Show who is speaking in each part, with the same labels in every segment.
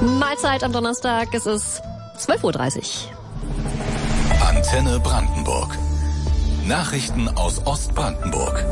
Speaker 1: Mahlzeit am Donnerstag, es ist 12:30 Uhr.
Speaker 2: Antenne Brandenburg. Nachrichten aus Ostbrandenburg.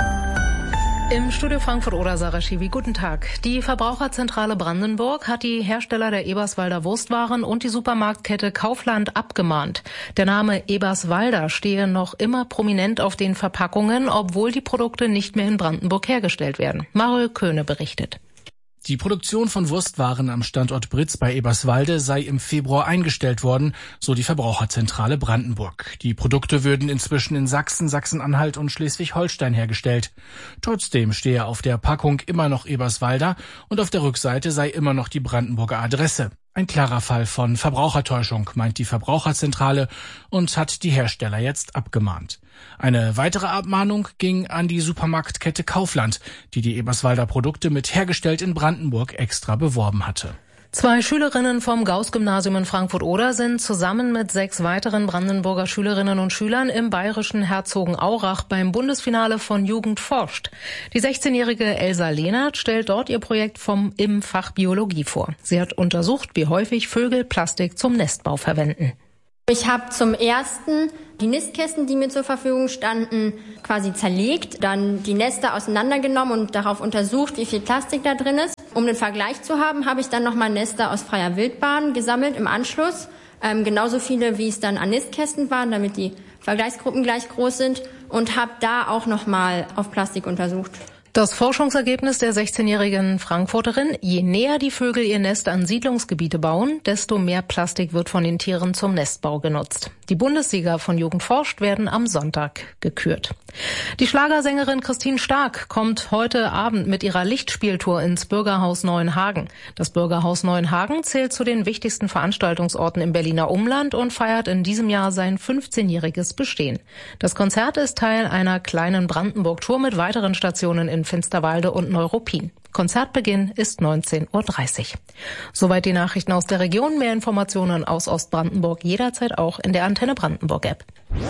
Speaker 3: Im Studio Frankfurt-Oder, Sarah Schiwi, guten Tag. Die Verbraucherzentrale Brandenburg hat die Hersteller der Eberswalder Wurstwaren und die Supermarktkette Kaufland abgemahnt. Der Name Eberswalder stehe noch immer prominent auf den Verpackungen, obwohl die Produkte nicht mehr in Brandenburg hergestellt werden. Mario Köhne berichtet.
Speaker 4: Die Produktion von Wurstwaren am Standort Britz bei Eberswalde sei im Februar eingestellt worden, so die Verbraucherzentrale Brandenburg. Die Produkte würden inzwischen in Sachsen, Sachsen-Anhalt und Schleswig-Holstein hergestellt. Trotzdem stehe auf der Packung immer noch Eberswalder und auf der Rückseite sei immer noch die Brandenburger Adresse. Ein klarer Fall von Verbrauchertäuschung, meint die Verbraucherzentrale und hat die Hersteller jetzt abgemahnt. Eine weitere Abmahnung ging an die Supermarktkette Kaufland, die die Eberswalder Produkte mit hergestellt in Brandenburg extra beworben hatte.
Speaker 3: 2 Schülerinnen vom Gauß-Gymnasium in Frankfurt-Oder sind zusammen mit 6 weiteren Brandenburger Schülerinnen und Schülern im bayerischen Herzogenaurach beim Bundesfinale von Jugend forscht. Die 16-jährige Elsa Lehnert stellt dort ihr Projekt im Fach Biologie vor. Sie hat untersucht, wie häufig Vögel Plastik zum Nestbau verwenden.
Speaker 5: Ich habe zum ersten die Nistkästen, die mir zur Verfügung standen, quasi zerlegt, dann die Nester auseinandergenommen und darauf untersucht, wie viel Plastik da drin ist. Um den Vergleich zu haben, habe ich dann nochmal Nester aus freier Wildbahn gesammelt im Anschluss. Genauso viele, wie es dann an Nistkästen waren, damit die Vergleichsgruppen gleich groß sind, und habe da auch nochmal auf Plastik untersucht.
Speaker 3: Das Forschungsergebnis der 16-jährigen Frankfurterin: Je näher die Vögel ihr Nest an Siedlungsgebiete bauen, desto mehr Plastik wird von den Tieren zum Nestbau genutzt. Die Bundessieger von Jugend forscht werden am Sonntag gekürt. Die Schlagersängerin Christine Stark kommt heute Abend mit ihrer Lichtspieltour ins Bürgerhaus Neuenhagen. Das Bürgerhaus Neuenhagen zählt zu den wichtigsten Veranstaltungsorten im Berliner Umland und feiert in diesem Jahr sein 15-jähriges Bestehen. Das Konzert ist Teil einer kleinen Brandenburg-Tour mit weiteren Stationen in Finsterwalde und Neuruppin. Konzertbeginn ist 19:30 Uhr. Soweit die Nachrichten aus der Region. Mehr Informationen aus Ostbrandenburg jederzeit auch in der Antenne Brandenburg App.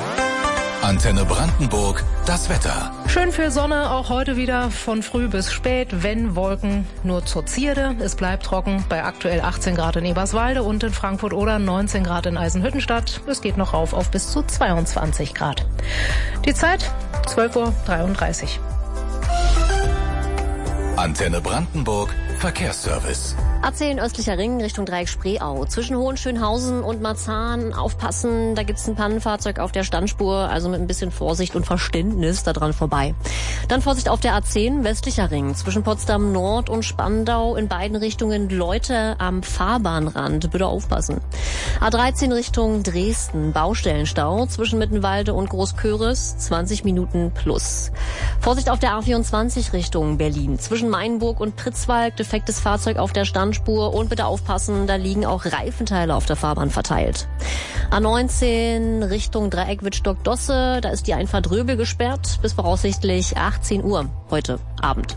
Speaker 2: Antenne Brandenburg, das Wetter.
Speaker 3: Schön viel Sonne, auch heute wieder von früh bis spät, wenn Wolken nur zur Zierde. Es bleibt trocken bei aktuell 18 Grad in Eberswalde und in Frankfurt-Oder 19 Grad in Eisenhüttenstadt. Es geht noch rauf auf bis zu 22 Grad. Die Zeit 12:33 Uhr.
Speaker 2: Antenne Brandenburg, Verkehrsservice.
Speaker 1: A10 östlicher Ring Richtung Dreieck Spreeau. Zwischen Hohenschönhausen und Marzahn aufpassen, da gibt's ein Pannenfahrzeug auf der Standspur, also mit ein bisschen Vorsicht und Verständnis da dran vorbei. Dann Vorsicht auf der A10 westlicher Ring zwischen Potsdam Nord und Spandau, in beiden Richtungen Leute am Fahrbahnrand, bitte aufpassen. A13 Richtung Dresden, Baustellenstau zwischen Mittenwalde und Großköris, 20 Minuten plus. Vorsicht auf der A24 Richtung Berlin zwischen Mainburg und Pritzwalk, defektes Fahrzeug auf der Standspur und bitte aufpassen, da liegen auch Reifenteile auf der Fahrbahn verteilt. A19 Richtung Dreieck Wittstock-Dosse, da ist die Einfahrt Röbel gesperrt bis voraussichtlich 18 Uhr heute Abend.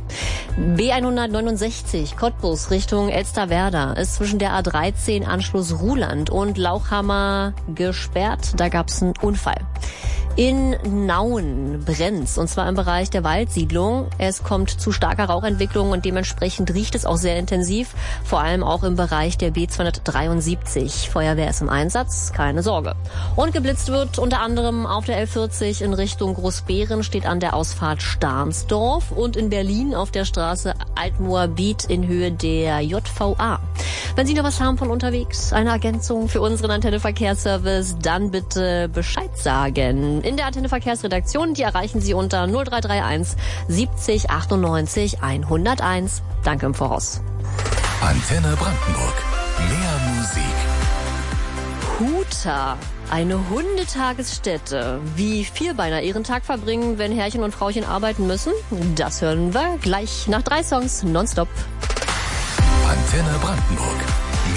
Speaker 1: B169 Cottbus Richtung Elsterwerda ist zwischen der A13 Anschluss Ruhland und Lauchhammer gesperrt, da gab's einen Unfall. In Nauen brennt's, und zwar im Bereich der Waldsiedlung. Es kommt zu starker Rauchentwicklung und dementsprechend riecht es auch sehr intensiv, vor allem auch im Bereich der B273. Feuerwehr ist im Einsatz, keine Sorge. Und geblitzt wird unter anderem auf der L40 in Richtung Großbeeren, steht an der Ausfahrt Stahnsdorf, und in Berlin auf der Straße Altmoabit in Höhe der JVA. Wenn Sie noch was haben von unterwegs, eine Ergänzung für unseren Antenne Verkehrsservice, dann bitte Bescheid sagen. In der Antenne Verkehrsredaktion, die erreichen Sie unter 0331 70 98 101. Danke im Voraus.
Speaker 2: Antenne Brandenburg. Mehr Musik.
Speaker 1: Huta, eine Hundetagesstätte. Wie Vierbeiner ihren Tag verbringen, wenn Herrchen und Frauchen arbeiten müssen, das hören wir gleich nach 3 Songs nonstop.
Speaker 2: Antenne Brandenburg.